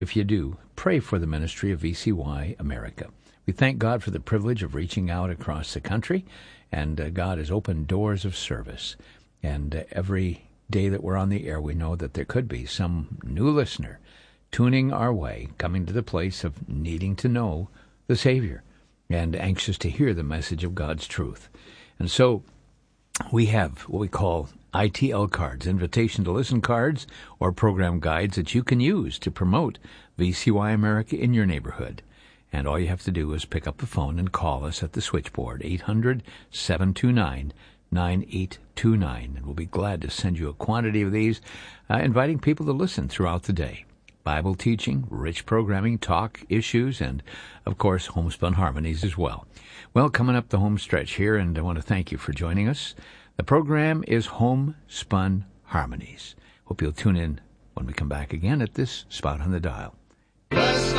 If you do, pray for the ministry of VCY America. We thank God for the privilege of reaching out across the country, and God has opened doors of service. And every day that we're on the air, we know that there could be some new listener tuning our way, coming to the place of needing to know the Savior and anxious to hear the message of God's truth. And so we have what we call ITL cards, invitation to listen cards, or program guides that you can use to promote VCY America in your neighborhood. And all you have to do is pick up the phone and call us at the switchboard, 800-729-9829. And we'll be glad to send you a quantity of these, inviting people to listen throughout the day. Bible teaching, rich programming, talk, issues, and, of course, homespun harmonies as well. Well, coming up the home stretch here, and I want to thank you for joining us. The program is Homespun Harmonies. Hope you'll tune in when we come back again at this spot on the dial.